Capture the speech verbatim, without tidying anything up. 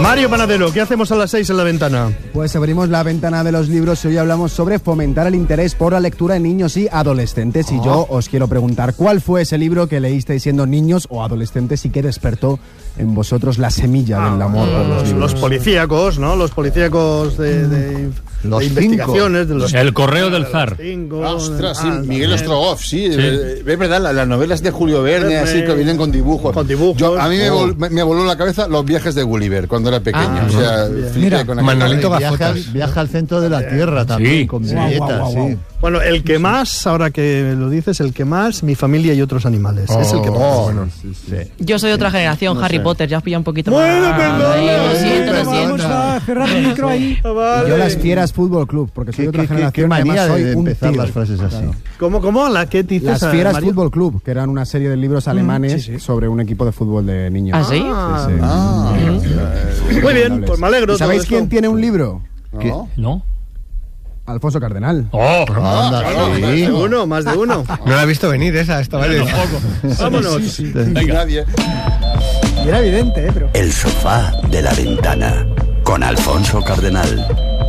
Mario Panadero, ¿qué hacemos a las seis en La Ventana? Pues abrimos La Ventana de los libros y hoy hablamos sobre fomentar el interés por la lectura en niños y adolescentes. Oh. Y yo os quiero preguntar, ¿cuál fue ese libro que leísteis siendo niños o adolescentes y que despertó en vosotros la semilla ah, del amor por los libros? Los policíacos, ¿no? Los policíacos de, de, los de investigaciones. De los, el correo del zar. Cinco, Ostras, sí, ah, Miguel Ostrogoff, sí. sí. Es verdad, las, las novelas de Julio Verne, Verne, así que vienen con dibujos. Con dibujos. Yo, a mí me, oh. vol, me, me voló la cabeza Los viajes de Gulliver cuando era pequeño. Ah, o sea, mira, con Manolito viaja, viaja al centro de la Tierra también, sí. con viñetas, wow, wow, wow. sí. Bueno, el que más, ahora que lo dices, el que más, Mi familia y otros animales. Oh, es el que más. Oh, bueno, sí, sí. Yo soy de otra generación, no Harry sé. Potter, ya os pilla un poquito bueno, más. Bueno, perdón. Lo siento, lo siento. Vamos a cerrar el micro ahí. Vale. Yo Las Fieras Fútbol Club, porque soy de otra ¿Qué, generación. Qué manía soy de un empezar tío. las frases así. Claro. ¿Cómo, cómo? ¿La qué dices? Las Fieras Mario? Fútbol Club, que eran una serie de libros alemanes mm, sí, sí. sobre un equipo de fútbol de niños. ¿Ah, sí? Ah, sí, sí. Ah, sí. Muy bien, pues me alegro. ¿Sabéis quién esto? tiene un libro? ¿No? ¿No? Alfonso Cardenal. ¡Oh! Ah, anda, claro, sí. Más de uno, más de uno. No la he visto venir esa, esta vez. Tampoco. Vámonos. Sí, sí, sí. Nadie. Y era evidente, ¿eh? Pero... El sofá de La Ventana, con Alfonso Cardenal.